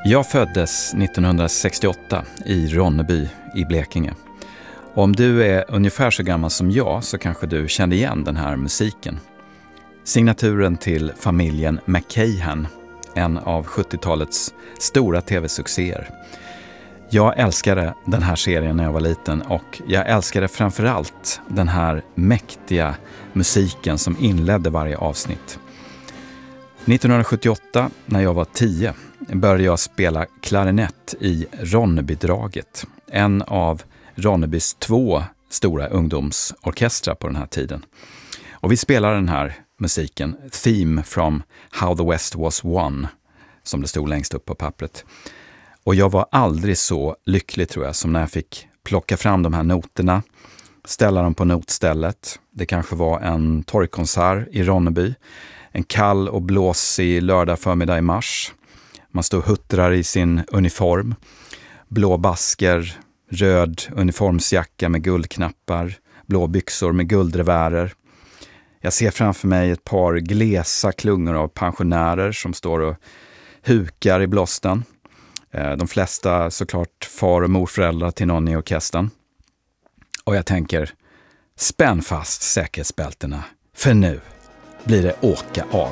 Jag föddes 1968 i Ronneby i Blekinge. Om du är ungefär så gammal som jag så kanske du kände igen den här musiken. Signaturen till familjen McKayhan, en av 70-talets stora tv-succéer. Jag älskade den här serien när jag var liten och jag älskade framförallt den här mäktiga musiken som inledde varje avsnitt. 1978, när jag var 10, började jag spela klarinett i Ronnebydraget, en av Ronnebys 2 stora ungdomsorkestrar på den här tiden. Och vi spelade den här musiken, Theme from How the West Was Won, som det stod längst upp på pappret. Och jag var aldrig så lycklig, tror jag, som när jag fick plocka fram de här noterna, ställa dem på notstället. Det kanske var en torgkonsert i Ronneby, en kall och blåsig lördag förmiddag i mars. Man står och huttrar i sin uniform, blå basker, röd uniformsjacka med guldknappar, blå byxor med guldrevärer. Jag ser framför mig ett par glesa klungor av pensionärer som står och hukar i blåsten. De flesta såklart far- och morföräldrar till någon i orkestern. Och jag tänker, spänn fast säkerhetsbältena, för nu blir det åka av.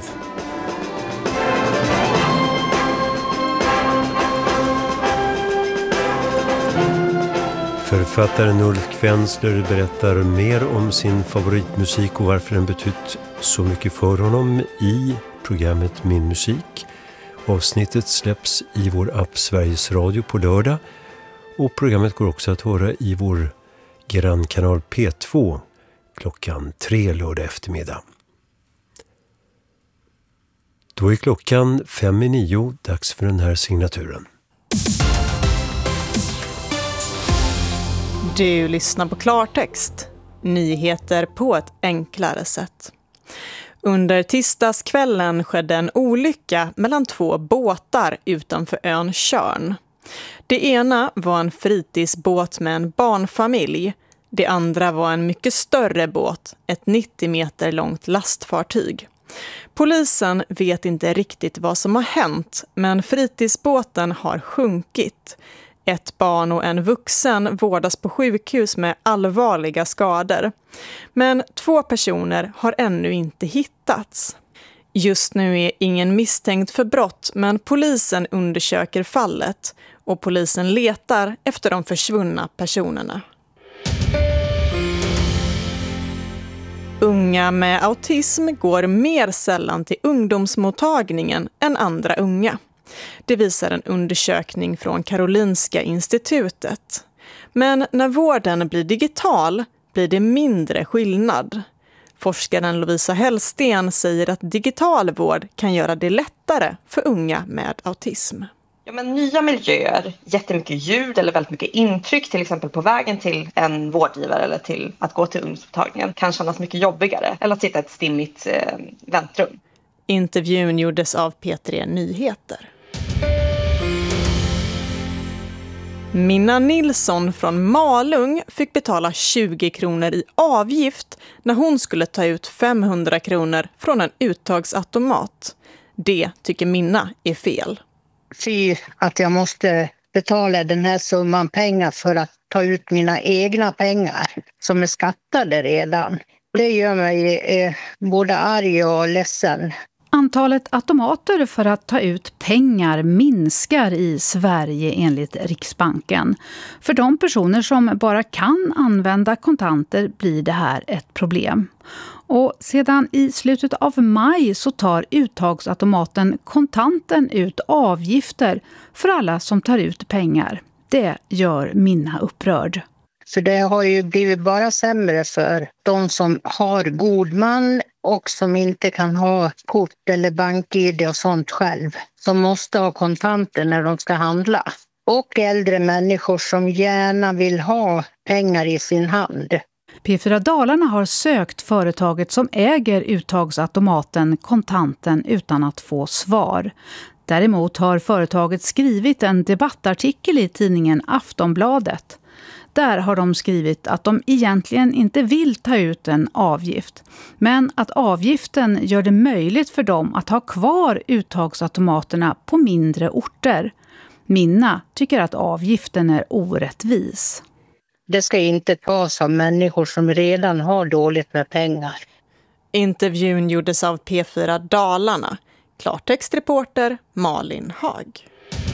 Författaren Ulf Kvensler berättar mer om sin favoritmusik och varför den betytt så mycket för honom i programmet Min musik. Avsnittet släpps i vår app Sveriges Radio på lördag och programmet går också att höra i vår grannkanal P2 klockan 3 lördag eftermiddag. Då är klockan 8:55, dags för den här signaturen. Du lyssnar på Klartext. Nyheter på ett enklare sätt. Under tisdagskvällen skedde en olycka mellan 2 båtar utanför ön Tjörn. Det ena var en fritidsbåt med en barnfamilj. Det andra var en mycket större båt, ett 90 meter långt lastfartyg. Polisen vet inte riktigt vad som har hänt, men fritidsbåten har sjunkit. Ett barn och en vuxen vårdas på sjukhus med allvarliga skador. Men 2 personer har ännu inte hittats. Just nu är ingen misstänkt för brott, men polisen undersöker fallet och polisen letar efter de försvunna personerna. Unga med autism går mer sällan till ungdomsmottagningen än andra unga. Det visar en undersökning från Karolinska institutet. Men när vården blir digital blir det mindre skillnad. Forskaren Lovisa Hellsten säger att digital vård kan göra det lättare för unga med autism. Ja, men nya miljöer, jättemycket ljud eller väldigt mycket intryck, till exempel på vägen till en vårdgivare eller till att gå till ungdomsmottagningen, kan kännas mycket jobbigare eller att sitta i ett stimmigt väntrum. Intervjun gjordes av P3 Nyheter. Minna Nilsson från Malung fick betala 20 kronor i avgift när hon skulle ta ut 500 kronor från en uttagsautomat. Det tycker Minna är fel. Fy att jag måste betala den här summan pengar för att ta ut mina egna pengar som är skattade redan. Det gör mig både arg och ledsen. Antalet automater för att ta ut pengar minskar i Sverige enligt Riksbanken. För de personer som bara kan använda kontanter blir det här ett problem. Och sedan i slutet av maj så tar uttagsautomaten kontanten ut avgifter för alla som tar ut pengar. Det gör Minna upprörd. För det har ju blivit bara sämre för de som har god man och som inte kan ha kort eller bank-ID och sånt själv. Som måste ha kontanter när de ska handla. Och äldre människor som gärna vill ha pengar i sin hand. P4 Dalarna har sökt företaget som äger uttagsautomaten kontanten utan att få svar. Däremot har företaget skrivit en debattartikel i tidningen Aftonbladet. Där har de skrivit att de egentligen inte vill ta ut en avgift. Men att avgiften gör det möjligt för dem att ha kvar uttagsautomaterna på mindre orter. Minna tycker att avgiften är orättvis. Det ska inte tas av människor som redan har dåligt med pengar. Intervjun gjordes av P4 Dalarna. Klartextreporter Malin Hag.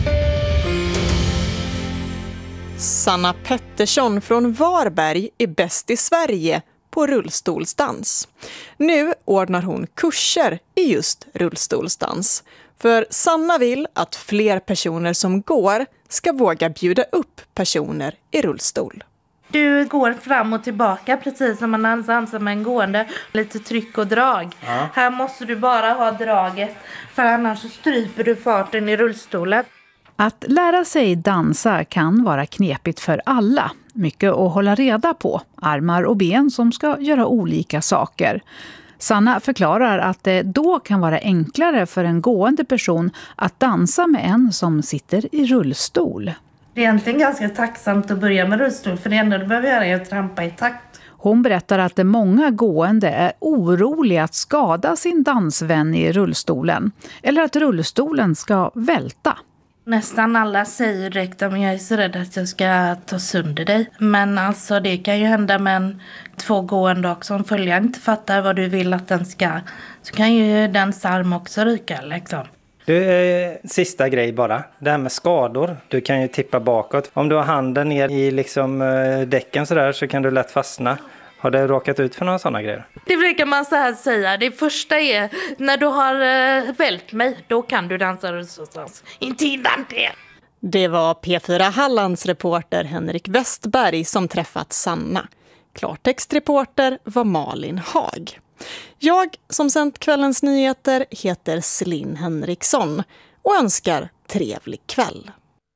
Sanna Pettersson från Varberg är bäst i Sverige på rullstolsdans. Nu ordnar hon kurser i just rullstolsdans. För Sanna vill att fler personer som går ska våga bjuda upp personer i rullstol. Du går fram och tillbaka precis som man dansar med en gående. Lite tryck och drag. Ja. Här måste du bara ha draget, för annars så stryper du farten i rullstolen. Att lära sig dansa kan vara knepigt för alla. Mycket att hålla reda på. Armar och ben som ska göra olika saker. Sanna förklarar att det då kan vara enklare för en gående person att dansa med en som sitter i rullstol. Det är egentligen ganska tacksamt att börja med rullstol, för det enda du behöver göra är att trampa i takt. Hon berättar att det många gående är oroliga att skada sin dansvän i rullstolen. Eller att rullstolen ska välta. Nästan alla säger direkt att jag är så rädd att jag ska ta sönder dig. Men alltså det kan ju hända med två gående också. Om följaren inte fattar vad du vill att den ska, så kan ju dens arm också ryka liksom. Sista grej bara. Det här med skador. Du kan ju tippa bakåt. Om du har handen ner i däcken så kan du lätt fastna. Har det råkat ut för några sådana grejer? Det brukar man så här säga. Det första är när du har vält mig, då kan du dansa rullstolsdans. Inte innan det. Det var P4 Hallands reporter Henrik Westberg som träffat Sanna. Klartextreporter var Malin Hag. Jag som sänt kvällens nyheter heter Celine Henriksson och önskar trevlig kväll.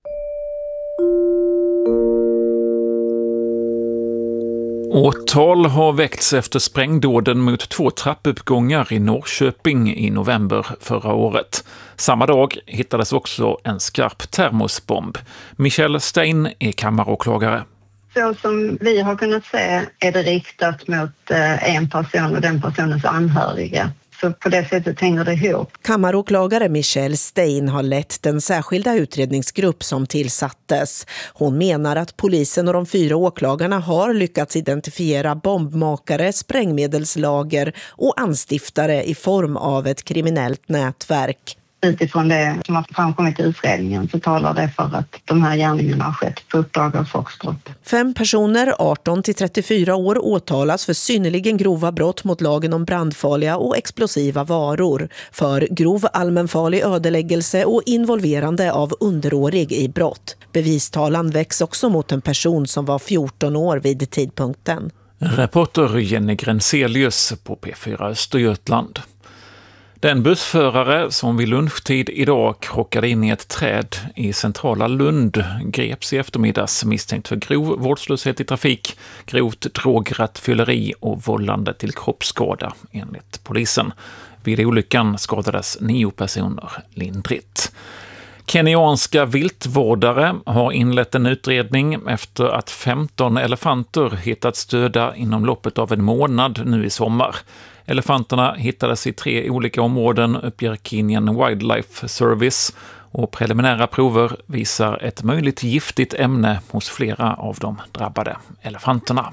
Åtal har väckts efter sprängdåden mot 2 trappuppgångar i Norrköping i november förra året. Samma dag hittades också en skarp termosbomb. Michelle Stein är kammaråklagare. Så som vi har kunnat se är det riktat mot en person och den personens anhöriga. Så på det sättet hänger det ihop. Kammaråklagare Michelle Stein har lett den särskilda utredningsgrupp som tillsattes. Hon menar att polisen och de 4 åklagarna har lyckats identifiera bombmakare, sprängmedelslager och anstiftare i form av ett kriminellt nätverk. Utifrån det som har framkommit i utredningen så talar det för att de här gärningarna har skett på uppdrag av Foxtrot. 5 personer, 18-34 år, åtalas för synnerligen grova brott mot lagen om brandfarliga och explosiva varor, för grov allmänfarlig ödeläggelse och involverande av underårig i brott. Bevistalan väcks också mot en person som var 14 år vid tidpunkten. Reporter Jenny Grenselius på P4 Östergötland. Den bussförare som vid lunchtid idag krockade in i ett träd i centrala Lund greps i eftermiddags misstänkt för grov vårdslöshet i trafik, grovt drograttfylleri och vållande till kroppsskada enligt polisen. Vid olyckan skadades 9 personer lindrigt. Kenyanska viltvårdare har inlett en utredning efter att 15 elefanter hittats döda inom loppet av en månad nu i sommar. Elefanterna hittades i 3 olika områden, uppger Kenyan Wildlife Service, och preliminära prover visar ett möjligt giftigt ämne hos flera av de drabbade elefanterna.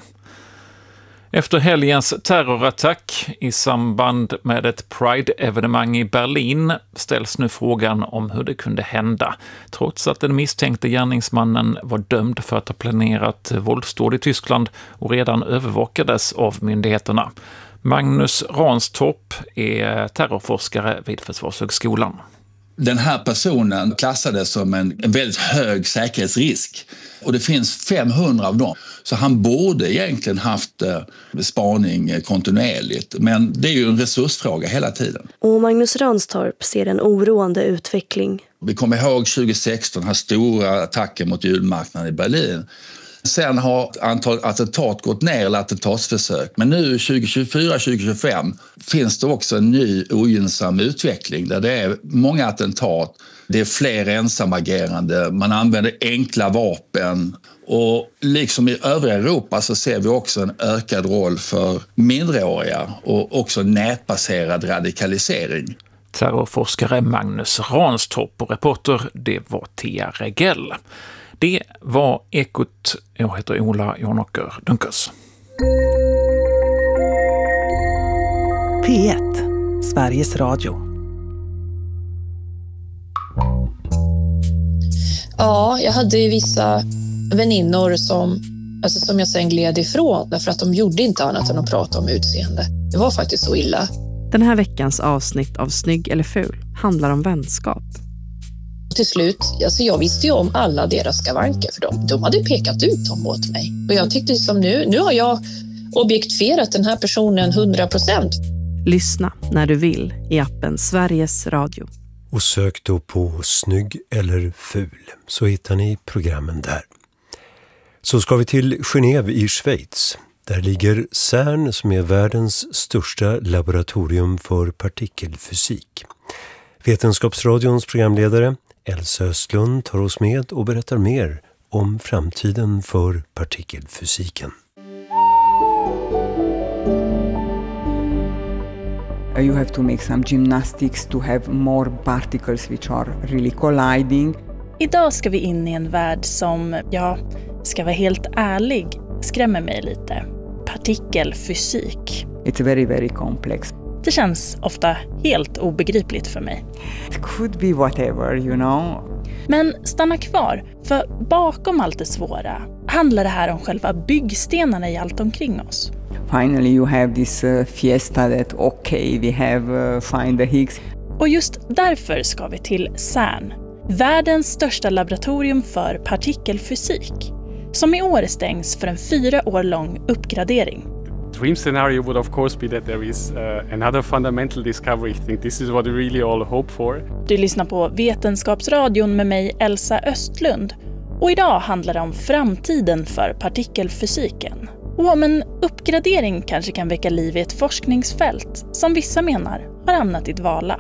Efter helgens terrorattack i samband med ett Pride-evenemang i Berlin ställs nu frågan om hur det kunde hända, trots att den misstänkte gärningsmannen var dömd för att ha planerat våldsdåd i Tyskland och redan övervakades av myndigheterna. Magnus Ranstorp är terrorforskare vid Försvarshögskolan. Den här personen klassades som en väldigt hög säkerhetsrisk. Och det finns 500 av dem. Så han borde egentligen haft spaning kontinuerligt. Men det är ju en resursfråga hela tiden. Och Magnus Ranstorp ser en oroande utveckling. Vi kommer ihåg 2016, den här stora attacken mot julmarknaden i Berlin. Sen har antalet attentat gått ner, eller attentatsförsök. Men nu 2024-2025 finns det också en ny ogynnsam utveckling där det är många attentat. Det är fler ensamagerande, man använder enkla vapen. Och liksom i övriga Europa så ser vi också en ökad roll för minderåriga och också nätbaserad radikalisering. terrorforskare Magnus Ranstorp och reporter det var Thea Regell. Det var Ekot. Jag heter Ola Jonåker Dunkers. P1, Sveriges Radio. Ja, jag hade ju vissa väninnor som jag sen gled ifrån därför att de gjorde inte annat än att prata om utseende. Det var faktiskt så illa. Den här veckans avsnitt av Snygg eller ful handlar om vänskap. Till slut, jag visste ju om alla deras skavanker för de hade pekat ut dem åt mig. Och jag tyckte som nu har jag objektifierat den här personen 100%. Lyssna när du vill i appen Sveriges Radio. Och sök då på Snygg eller ful så hittar ni programmen där. Så ska vi till Genève i Schweiz. Där ligger CERN som är världens största laboratorium för partikelfysik. Vetenskapsradions programledare Elsa Östlund tar oss med och berättar mer om framtiden för partikelfysiken. You have to make some gymnastics to have more particles which are really colliding. Idag ska vi in i en värld som, ska vara helt ärlig, skrämmer mig lite. Partikelfysik. It's very, very complex. Det känns ofta helt obegripligt för mig. It could be whatever, you know. Men stanna kvar, för bakom allt det svåra handlar det här om själva byggstenarna i allt omkring oss. Finally you have this fiesta that we have find the Higgs. Och just därför ska vi till CERN, världens största laboratorium för partikelfysik, som i år stängs för en 4 år lång uppgradering. Dream scenario would of course be that there is another fundamental discovery. I think this is what we really all hope for. Du lyssnar på Vetenskapsradion med mig Elsa Östlund. Och idag handlar det om framtiden för partikelfysiken. Och om en uppgradering kanske kan väcka liv i ett forskningsfält som vissa menar har hamnat i dvala.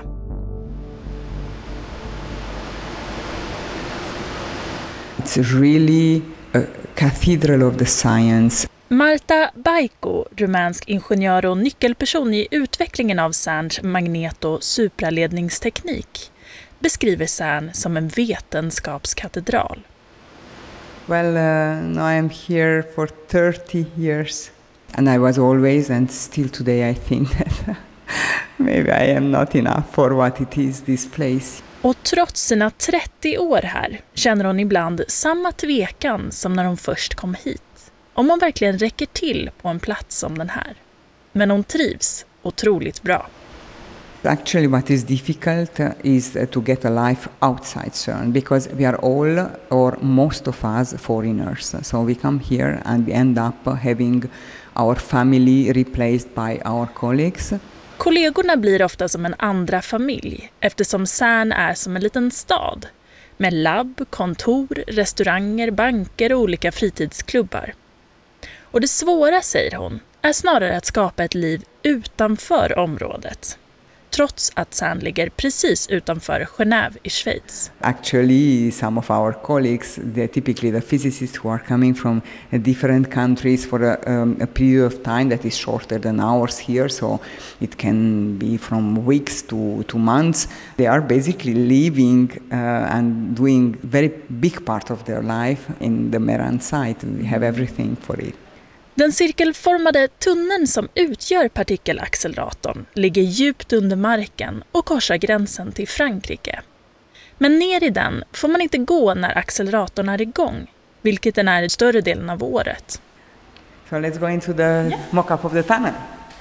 It's really a cathedral of the science. Marta Bajko, rumänsk ingenjör och nyckelperson i utvecklingen av CERNs magnet- och supraledningsteknik, beskriver CERN som en vetenskapskatedral. Well, now I'm here for 30 years. And I was always, and still today I think that maybe I am not enough for what it is, this place. Och trots sina 30 år här känner hon ibland samma tvekan som när hon först kom hit. Om hon verkligen räcker till på en plats som den här. Men hon trivs otroligt bra. Actually what is difficult is to get a life outside CERN because we are all, or most of us, foreigners. So we come here and we end up having our family replaced by our colleagues. Kollegorna blir ofta som en andra familj eftersom CERN är som en liten stad med labb, kontor, restauranger, banker och olika fritidsklubbar. Och det svåra, säger hon, är snarare att skapa ett liv utanför området. Trots att CERN ligger precis utanför Genève i Schweiz. Actually, some of our colleagues, they're typically the physicists who are coming from different countries for a period of time that is shorter than ours here, so it can be from weeks to months. They are basically living and doing very big part of their life in the Meran site. We have everything for it. Den cirkelformade tunneln som utgör partikelacceleratorn ligger djupt under marken och korsar gränsen till Frankrike. Men ner i den får man inte gå när acceleratorn är igång, vilket den är större delen av året. So let's go into the mock-up of the tunnel.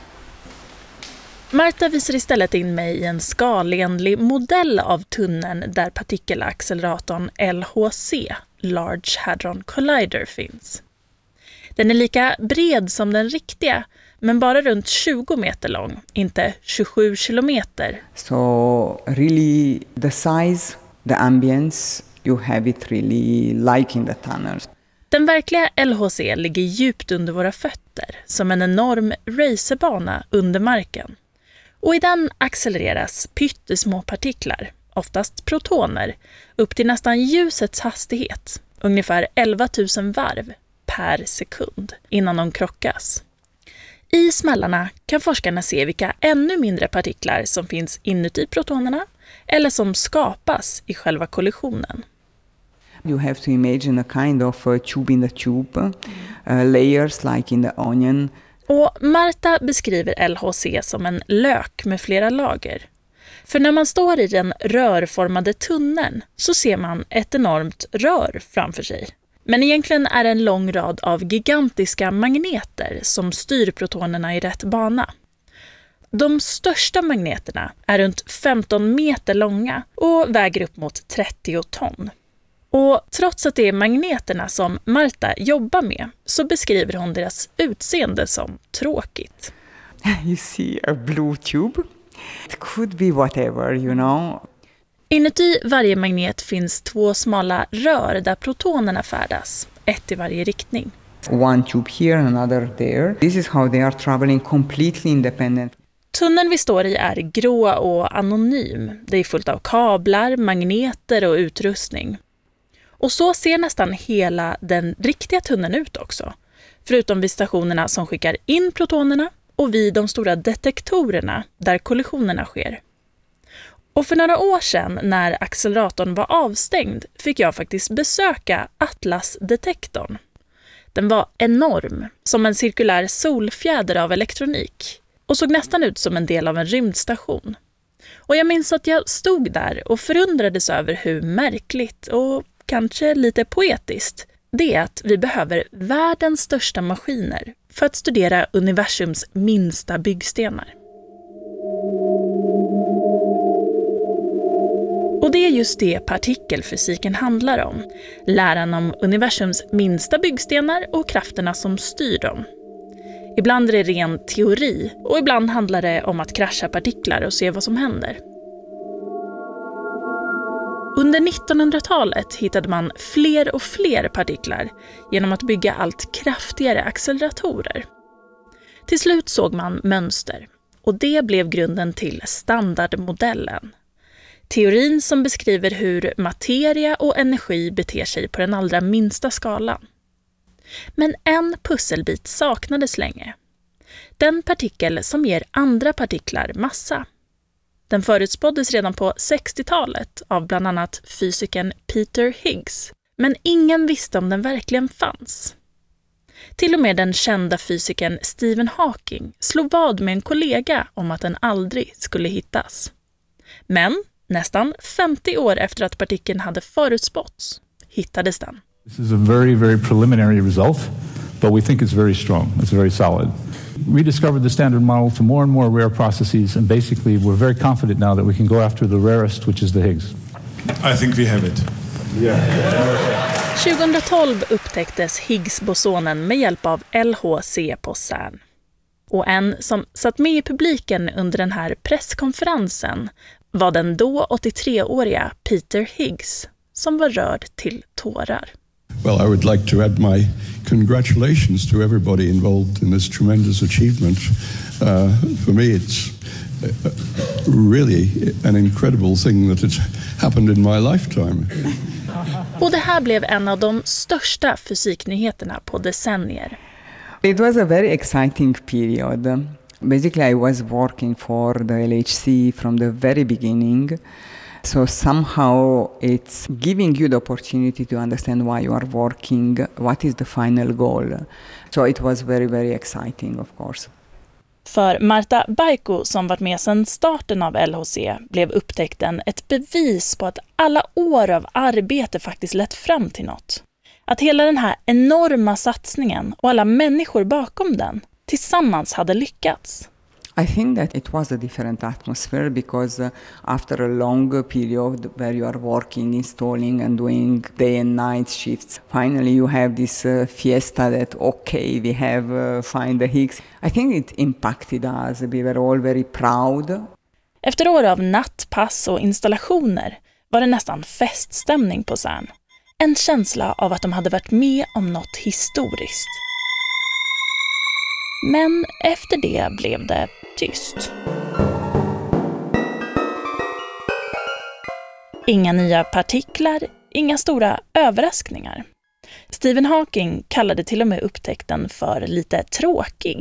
Marta visar istället in mig i en skalenlig modell av tunneln där partikelacceleratorn LHC, Large Hadron Collider, finns. Den är lika bred som den riktiga, men bara runt 20 meter lång, inte 27 kilometer. So really the size, the ambience, you have it really like in the tunnels. Den verkliga LHC ligger djupt under våra fötter, som en enorm racerbana under marken. Och i den accelereras pyttesmå partiklar, oftast protoner, upp till nästan ljusets hastighet, ungefär 11 000 varv per sekund innan de krockas. I smällarna kan forskarna se vilka ännu mindre partiklar som finns inuti protonerna eller som skapas i själva kollisionen. You have to imagine a kind of tube in the tube, layers like in the onion. Och Marta beskriver LHC som en lök med flera lager. För när man står i den rörformade tunneln så ser man ett enormt rör framför sig. Men egentligen är det en lång rad av gigantiska magneter som styr protonerna i rätt bana. De största magneterna är runt 15 meter långa och väger upp mot 30 ton. Och trots att det är magneterna som Marta jobbar med så beskriver hon deras utseende som tråkigt. You see a blue tube. It could be whatever, you know. Inuti varje magnet finns 2 smala rör där protonerna färdas, ett i varje riktning. One tube here, another there. This is how they are traveling completely independent. Tunneln vi står i är grå och anonym. Det är fullt av kablar, magneter och utrustning. Och så ser nästan hela den riktiga tunneln ut också. Förutom vid stationerna som skickar in protonerna och vid de stora detektorerna där kollisionerna sker. Och för några år sedan när acceleratorn var avstängd fick jag faktiskt besöka Atlas-detektorn. Den var enorm, som en cirkulär solfjäder av elektronik och såg nästan ut som en del av en rymdstation. Och jag minns att jag stod där och förundrades över hur märkligt och kanske lite poetiskt det är att vi behöver världens största maskiner för att studera universums minsta byggstenar. Och det är just det partikelfysiken handlar om. Läran om universums minsta byggstenar och krafterna som styr dem. Ibland är det ren teori och ibland handlar det om att krascha partiklar och se vad som händer. Under 1900-talet hittade man fler och fler partiklar genom att bygga allt kraftigare acceleratorer. Till slut såg man mönster och det blev grunden till standardmodellen. Teorin som beskriver hur materia och energi beter sig på den allra minsta skalan. Men en pusselbit saknades länge. Den partikel som ger andra partiklar massa. Den förutspåddes redan på 60-talet av bland annat fysikern Peter Higgs. Men ingen visste om den verkligen fanns. Till och med den kända fysikern Stephen Hawking slog vad med en kollega om att den aldrig skulle hittas. Men nästan 50 år efter att partikeln hade förutspåtts hittades den. This is a very, very preliminary result, but we think it's very strong, it's very solid. We discovered the standard model to more and more rare processes, and basically we're very confident now that we can go after the rarest, which is the Higgs. I think we have it. 2012 upptäcktes Higgs-bosonen med hjälp av LHC på CERN. Och en som satt med i publiken under den här presskonferensen var den då 83-åriga Peter Higgs som var rörd till tårar. Well, I would like to add my congratulations to everybody involved in this tremendous achievement. For me, it's really an incredible thing that it's happened in my lifetime. Och det här blev en av de största fysiknyheterna på decennier. It was a very exciting period. Basically, I was working for the LHC from the very beginning. So somehow it's giving you the opportunity to understand why you are working, what is the final goal. So it was very, very exciting, of course. För Marta Baiko, som varit med sedan starten av LHC, blev upptäckten ett bevis på att alla år av arbete faktiskt lett fram till något. Att hela den här enorma satsningen och alla människor bakom den tillsammans hade lyckats. I think that it was a different atmosphere because after a long period where you are working, installing and doing day and night shifts, finally you have this fiesta that, okay, we have find the Higgs. I think it impacted us. We were all very proud. Efter år av nattpass och installationer var det nästan feststämning på CERN. En känsla av att de hade varit med om något historiskt. Men efter det blev det tyst. Inga nya partiklar, inga stora överraskningar. Stephen Hawking kallade till och med upptäckten för lite tråkig.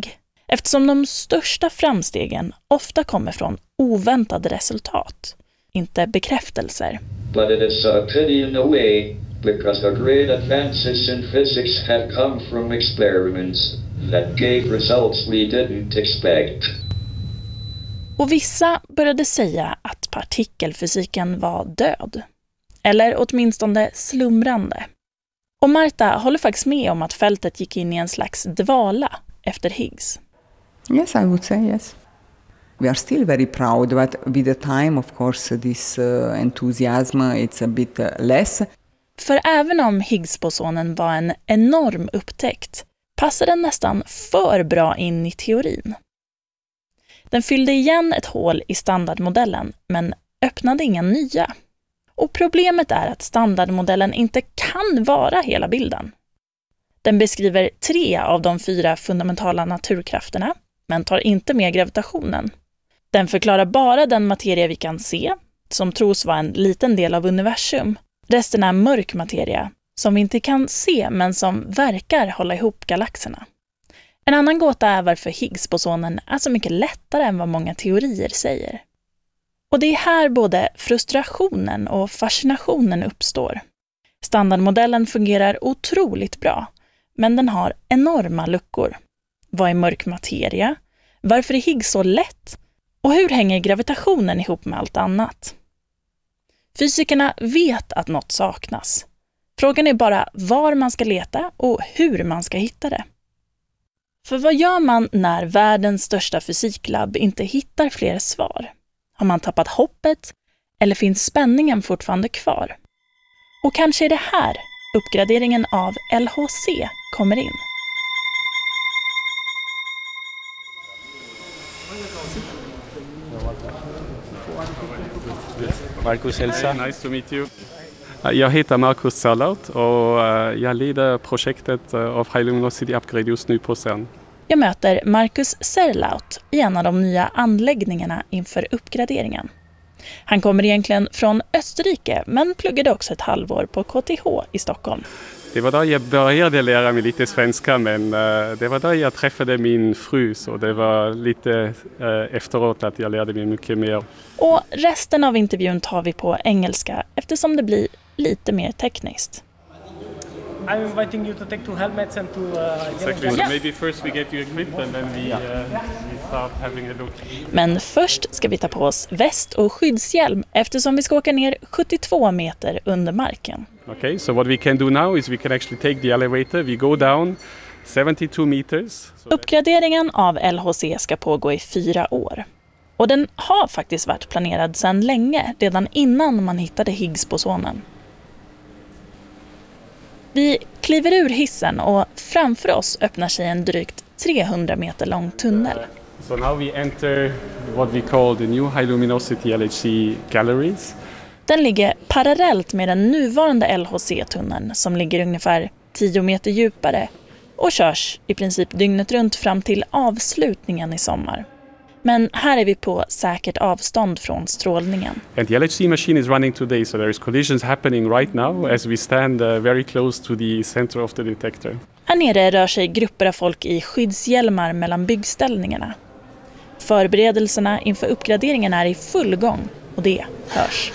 eftersom de största framstegen ofta kommer från oväntade resultat, inte bekräftelser. But it is pretty in a way because the great advances in physics have come from experiments that gave results we didn't expect. Och vissa började säga att partikelfysiken var död, eller åtminstone slumrande. Och Marta håller faktiskt med om att fältet gick in i en slags dvala efter Higgs. Yes, I would say yes. We are still very proud, but with the time, of course, this enthusiasm, it's a bit less. För även om Higgs-bosonen var en enorm upptäckt, passade den nästan för bra in i teorin. Den fyllde igen ett hål i standardmodellen, men öppnade inga nya. Och problemet är att standardmodellen inte kan vara hela bilden. Den beskriver 3 av de 4 fundamentala naturkrafterna, men tar inte med gravitationen. Den förklarar bara den materia vi kan se, som tros vara en liten del av universum. Resten är mörk materia, som vi inte kan se men som verkar hålla ihop galaxerna. En annan gåta är varför Higgs-bosonen är så mycket lättare än vad många teorier säger. Och det är här både frustrationen och fascinationen uppstår. Standardmodellen fungerar otroligt bra, men den har enorma luckor. Vad är mörk materia? Varför är Higgs så lätt? Och hur hänger gravitationen ihop med allt annat? Fysikerna vet att något saknas. Frågan är bara var man ska leta och hur man ska hitta det. För vad gör man när världens största fysiklabb inte hittar fler svar? Har man tappat hoppet eller finns spänningen fortfarande kvar? Och kanske är det här uppgraderingen av LHC kommer in. Marcus, hälsa. Nice to meet you. Jag heter Marcus Serlaut och jag leder projektet av High Luminosity Upgrade just nu på CERN. Jag möter Marcus Serlaut i en av de nya anläggningarna inför uppgraderingen. Han kommer egentligen från Österrike men pluggade också ett halvår på KTH i Stockholm. Det var där jag började lära mig lite svenska, men det var där jag träffade min fru, så det var lite efteråt att jag lärde mig mycket mer. Och resten av intervjun tar vi på engelska eftersom det blir lite mer tekniskt. I'm inviting you to take 2 helmets and to exactly. So maybe first we get you equipped and then we start having a look. Men först ska vi ta på oss väst och skyddshjälm eftersom vi ska åka ner 72 meter under marken. Okay, so what we can do now is we can actually take the elevator. We go down 72 meters. Uppgraderingen av LHC ska pågå i 4 år. Och den har faktiskt varit planerad sedan länge, redan innan man hittade Higgs-bosonen. Vi kliver ur hissen och framför oss öppnar sig en drygt 300 meter lång tunnel. So now we enter what we call the new high luminosity LHC galleries. Den ligger parallellt med den nuvarande LHC-tunneln som ligger ungefär 10 meter djupare och körs i princip dygnet runt fram till avslutningen i sommar. Men här är vi på säkert avstånd från strålningen. And the LHC machine is running today, so there is collisions happening right now as we stand very close to the center of the detector. Här nere rör sig grupper av folk i skyddshjälmar mellan byggställningarna. Förberedelserna inför uppgraderingen är i full gång och det hörs.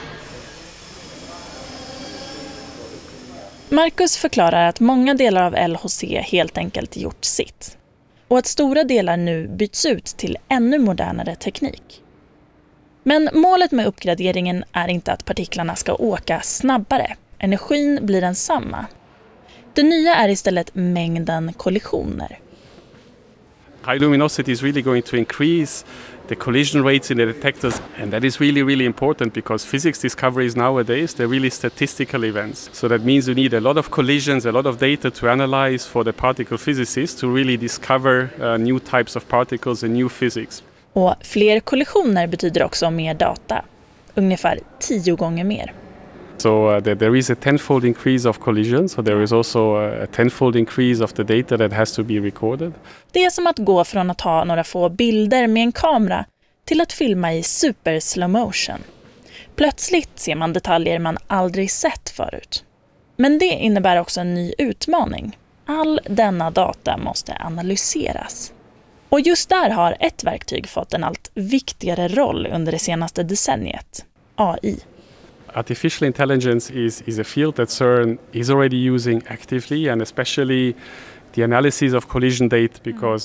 Marcus förklarar att många delar av LHC helt enkelt gjort sitt. Och att stora delar nu byts ut till ännu modernare teknik. Men målet med uppgraderingen är inte att partiklarna ska åka snabbare. Energin blir densamma. Det nya är istället mängden kollisioner. High luminosity is really going to increase the collision rates in the detectors, and that is really important because physics discoveries nowadays, they're really statistical events. So that means you need a lot of collisions, a lot of data to analyze for the particle physicists to really discover new types of particles and new physics. Och fler kollisioner betyder också mer data, ungefär 10 gånger mer. So there is a tenfold increase of collisions, so there is also a tenfold increase of the data that has to be recorded. Det är som att gå från att ta några få bilder med en kamera till att filma i super slow motion. Plötsligt ser man detaljer man aldrig sett förut. Men det innebär också en ny utmaning. All denna data måste analyseras. Och just där har ett verktyg fått en allt viktigare roll under det senaste decenniet, AI. Artificial intelligence is a field that CERN is already using actively, and especially the analysis of collision data, because